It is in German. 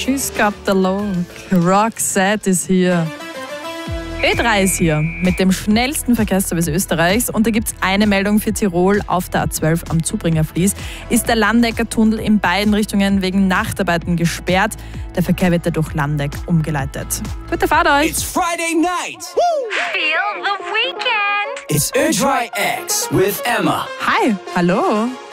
She's got the look. Roxette ist hier. Ö3 ist hier mit dem schnellsten Verkehrsservice Österreichs und da gibt es eine Meldung für Tirol auf der A12 am Zubringerfließ. Ist der Landecker-Tunnel in beiden Richtungen wegen Nachtarbeiten gesperrt. Der Verkehr wird dadurch Landeck umgeleitet. Gute Fahrt euch! It's Friday night! Feel the weekend! It's Ö3X with Emma. Hi, hallo!